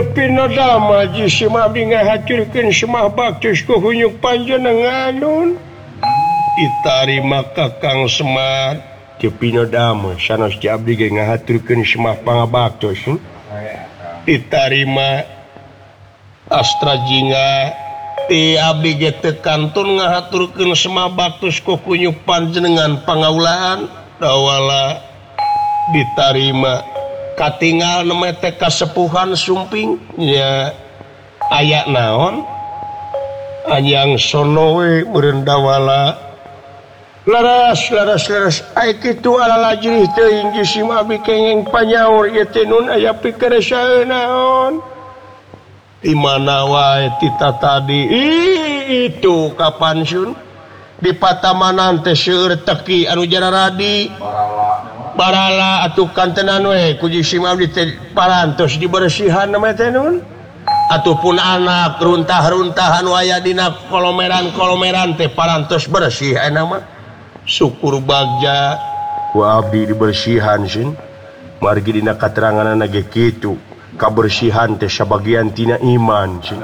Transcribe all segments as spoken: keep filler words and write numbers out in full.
pinodama ji Abdi ngahaturkeun semah baktus ku hunyuk panjenenganun ditarima Kakang Semar ti pinodama sanes Abdi ge ngahaturkeun semah pangabaktus ditarima Astra Jingga ti Abdi ge teu kantun ngahaturkeun semah baktus ku hunyuk panjenengan pangaulaan dawala ditarima katinggal nemete kasepuhan sumping ya ayak naon anyang sonowe meureun dawala laras laras laras ai kitu ala lajri teuing geus Abdi kenging panyaur ieu teh nun aya pikeun naon di mana wae tita tadi itu kapan sun di patamanan teh seueur teki anu jararadi barala atuh kantenan we ku jisim Abdi teh parantos dibersihan nama teh nun ataupun anak runtah-runtah anu aya dina kolomeran-kolomeran teh parantos bersih aya mah syukur bagja ku Abdi dibersihan sin margi dina kateranganna ge kitu kabersihan teh sabagian tina iman sin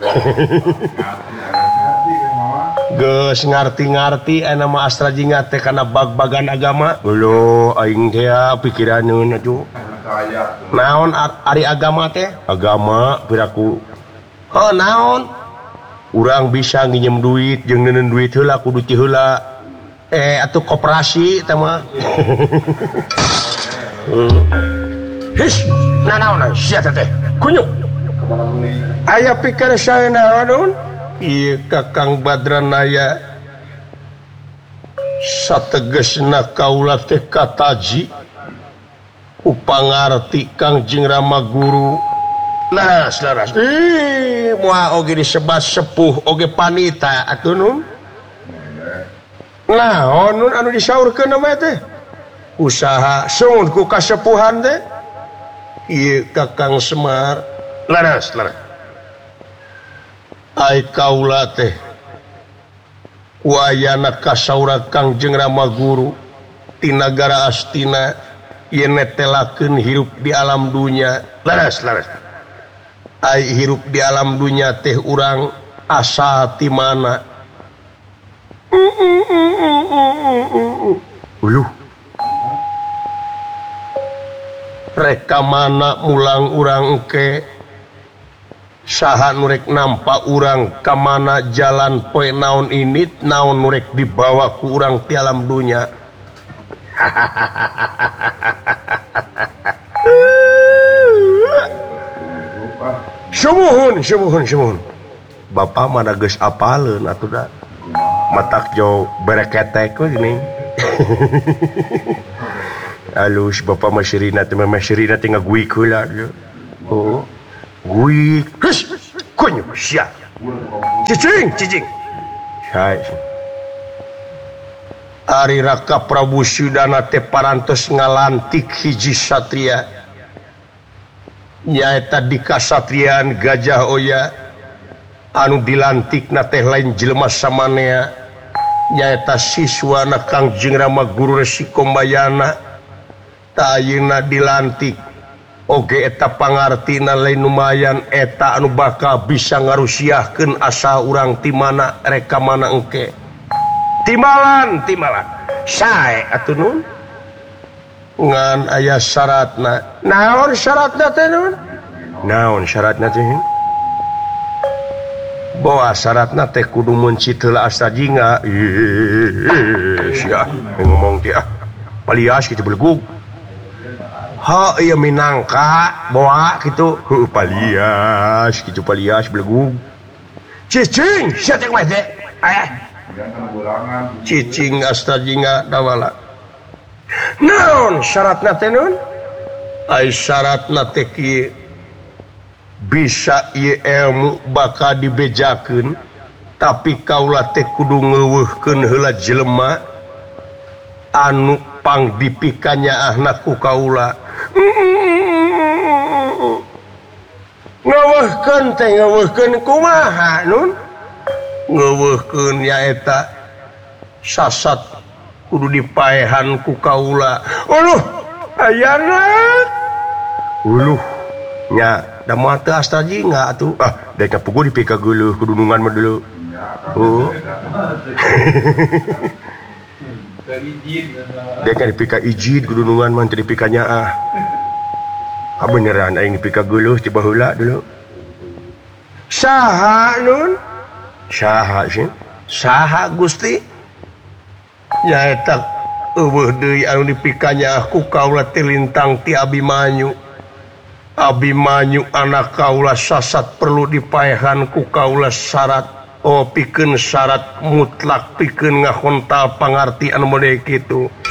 geus ngarti-ngarti aya nama Astra Jingga teh kana bag-bagan agama lho aing teh pikiraneun atuh naon ari agama teh agama piraku oh naon urang bisa nginjem duit jeung neuneun duit heula kudu ti heula eh atuh koperasi teh mah his nanaon sia teh kunyuk aya pikir sae naon ieu Kakang Badranaya sategesna kaula teh kataji upangarti Kangjeng Rama Guru laras laras ih moal oge disebat sepuh oge panita atuh nun naon nun anu disaurkeun mah teh usaha sun ku kasepuhan teh ieu Kakang Semar laras laras ai kaula teh wayana kasaura Kangjeng Rama Guru ti nagara Astina ieu netelakeun hirup di alam dunya laras laras ai hirup di alam dunya teh urang asal ti mana uluh reka mana mulang urang engke saha nurek nampak urang kamana jalan poe naon ini naon nurek dibawa ku urang ti alam dunya sumuhun sumuhun sumuhun Bapak mana geus apaleun atuh da matak jo bereketek we gini alus Bapak masyirina teh masyirina teh ngaguik heula oh gui hus kunyuk sia cicing cicing hai ari Raka Prabu Sudana teh parantos ngalantik hiji satria nyaeta di kasatriaan Gajah Oya anu dilantikna teh lain jelema samanea nyaeta siswana Kangjeng Rama Guru Resi Kombayana tayina dilantik oge eta pangartina lain lumayan eta anu bakal bisa ngarusiahkeun asa urang ti mana reka mana engke timalan timalan sae atuh nun ngan aya syaratna naon syaratna teh nun naon syaratna teh bawa syaratna teh kudu mencit heula Astra Jingga sia ngomong dia palias kitu belegug ha iya minangka boa gitu heuh palias gitu palias belegug cicing sia teh mah teh aya cicing Astra Jingga dawala naon syaratna teh nun ai syaratna teh kieu bisa ieu ilmu bakal dibejakeun tapi kaula teh kudu ngeuweuhkeun heula jelema anu pangdipikannya ahna ku kaula ngeuweuhkeun teh ngeuweuhkeun kumaha nun ngeuweuhkeun nyaeta sasat kudu dipaehan ku kaula uluh ayana uluh nya da mata astraji nggak tuh ah deka pukul di pika guluh kedunungan mah dulu oh deka di pika ijid kedunungan mah di pikanya ah ah beneran aing pika guluh coba heula dulu saha nun saha sih saha Gusti nyaeta eueuh deui anu dipikanya aku kaula teh lintang ti Abimanyu Abimanyu anak kaula sasat perlu dipaehan ku kaula syarat oh pikeun syarat mutlak pikeun ngahontal pangarti anu model kitu